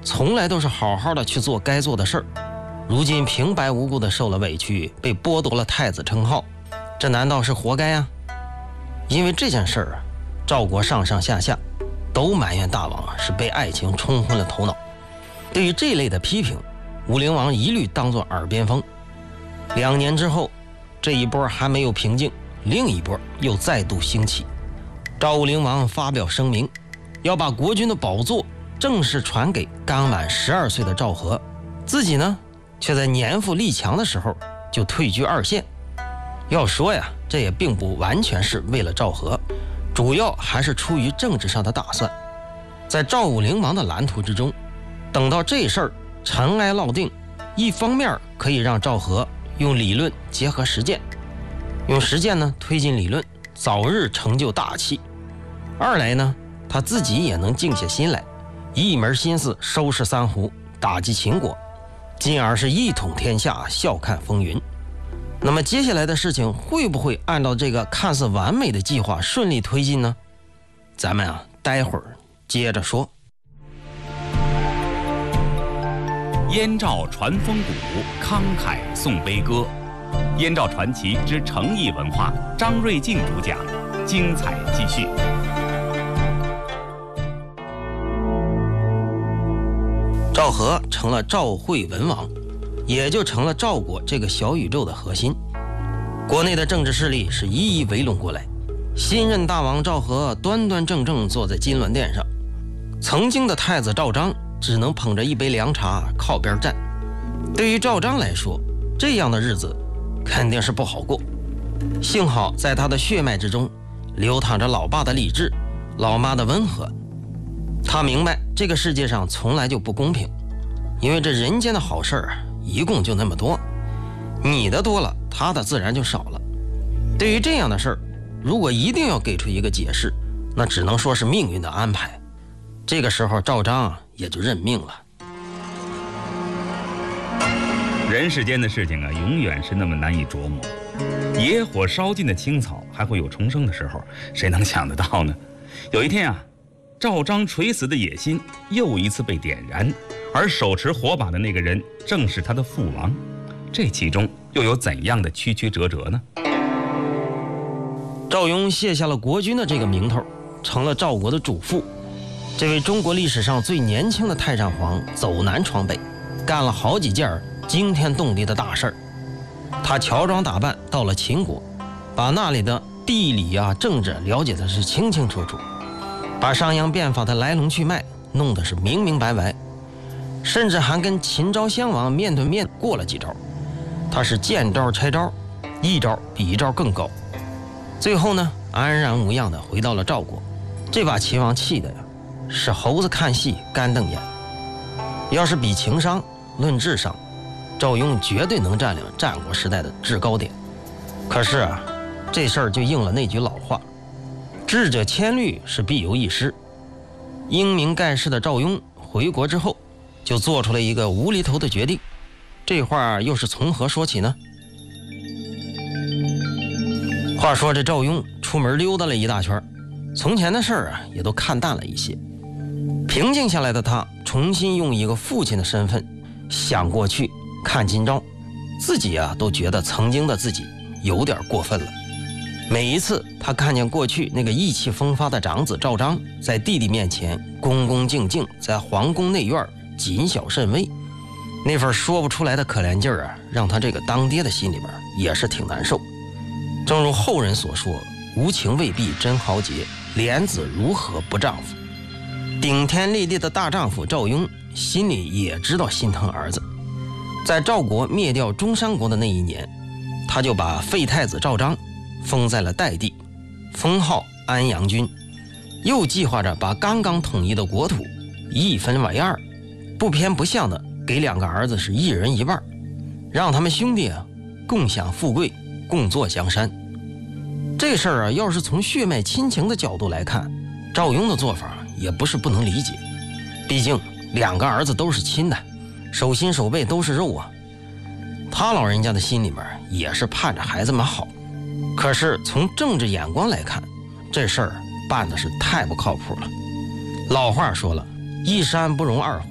从来都是好好的去做该做的事儿，如今平白无故的受了委屈，被剥夺了太子称号，这难道是活该啊？因为这件事儿啊，赵国上上下下都埋怨大王是被爱情冲昏了头脑。对于这类的批评，武灵王一律当作耳边风。2年之后，这一波还没有平静，另一波又再度兴起。赵武灵王发表声明，要把国君的宝座正式传给刚满12岁的赵和，自己呢，却在年富力强的时候就退居2线。要说呀，这也并不完全是为了赵和，主要还是出于政治上的打算。在赵武灵王的蓝图之中，等到这事儿尘埃落定，一方面可以让赵和用理论结合实践，用实践呢推进理论，早日成就大器；二来呢，他自己也能静下心来，一门心思收拾三胡，打击秦国，进而是一统天下，笑看风云。那么接下来的事情会不会按照这个看似完美的计划顺利推进呢？咱们待会儿接着说。 燕赵传风骨，慷慨颂悲歌。燕赵传奇之诚意文化，张瑞静主讲，精彩继续。 赵和成了赵惠文王，也就成了赵国这个小宇宙的核心。国内的政治势力是一一围拢过来，新任大王赵和端端正正坐在金銮殿上，曾经的太子赵章只能捧着一杯凉茶靠边站。对于赵章来说，这样的日子肯定是不好过。幸好在他的血脉之中流淌着老爸的理智，老妈的温和。他明白这个世界上从来就不公平，因为这人间的好事儿一共就那么多，你的多了，他的自然就少了。对于这样的事儿，如果一定要给出一个解释，那只能说是命运的安排。这个时候赵章也就认命了。 人世间的事情永远是那么难以琢磨。野火烧尽的青草还会有重生的时候，谁能想得到呢？有一天赵章垂死的野心又一次被点燃，而手持火把的那个人正是他的父王。这其中又有怎样的曲曲折折呢？赵雍卸下了国君的这个名头，成了赵国的主父。这位中国历史上最年轻的太上皇走南闯北，干了好几件惊天动地的大事儿。他乔装打扮到了秦国，把那里的地理政治了解的是清清楚楚，把商鞅变法的来龙去脉弄得是明明白白，甚至还跟秦昭襄王面对面过了几招。他是见招拆招，一招比一招更高。最后呢，安然无恙地回到了赵国。这把秦王气的是猴子看戏干瞪眼。要是比情商论智商，赵雍绝对能占领战国时代的制高点。可是这事儿就应了那句老话，智者千虑是必有一失。英明盖世的赵雍回国之后，就做出了一个无厘头的决定。这话又是从何说起呢？话说这赵雍出门溜达了一大圈，从前的事儿也都看淡了一些。平静下来的他重新用一个父亲的身份想过去，看今朝，自己都觉得曾经的自己有点过分了。每一次他看见过去那个意气风发的长子赵章在弟弟面前恭恭敬敬在皇宫内院谨小慎微，那份说不出来的可怜劲儿让他这个当爹的心里边也是挺难受。正如后人所说，无情未必真豪杰，怜子如何不丈夫。顶天立地的大丈夫赵雍心里也知道心疼儿子。在赵国灭掉中山国的那一年，他就把废太子赵章封在了代地，封号安阳君，又计划着把刚刚统一的国土一分为二，不偏不向的给2个儿子是一人一半，让他们兄弟共享富贵，共坐江山。这事儿要是从血脉亲情的角度来看，赵雍的做法也不是不能理解。毕竟2个儿子都是亲的，手心手背都是肉他老人家的心里面也是盼着孩子们好。可是从政治眼光来看，这事儿办的是太不靠谱了。老话说了，一山不容二虎，